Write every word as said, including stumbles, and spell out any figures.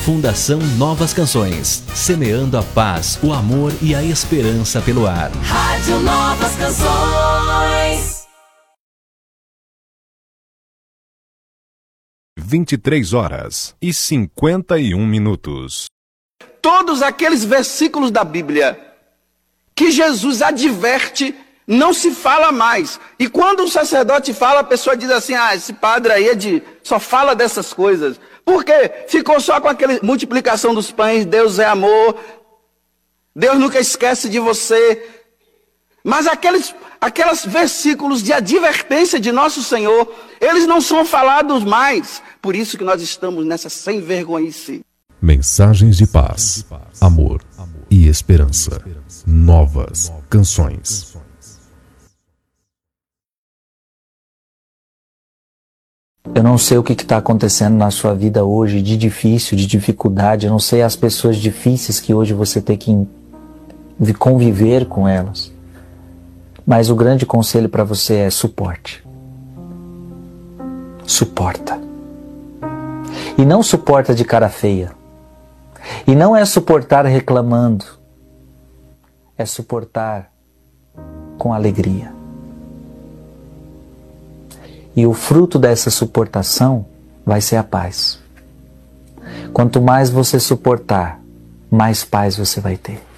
Fundação Novas Canções, semeando a paz, o amor e a esperança pelo ar. Rádio Novas Canções. vinte e três horas e cinquenta e um minutos. Todos aqueles versículos da Bíblia que Jesus adverte, não se fala mais. E quando um sacerdote fala, a pessoa diz assim: ah, esse padre aí é de, só fala dessas coisas. Por quê? Ficou só com aquela multiplicação dos pães, Deus é amor, Deus nunca esquece de você. Mas aqueles, aqueles versículos de advertência de nosso Senhor, eles não são falados mais. Por isso que nós estamos nessa sem vergonhice. Mensagens de paz, amor e esperança. Novas canções. Eu não sei o que está acontecendo na sua vida hoje, de difícil, de dificuldade. Eu não sei as pessoas difíceis que hoje você tem que conviver com elas. Mas o grande conselho para você é suporte. Suporta. E não suporta de cara feia. E não é suportar reclamando. É suportar com alegria. E o fruto dessa suportação vai ser a paz. Quanto mais você suportar, mais paz você vai ter.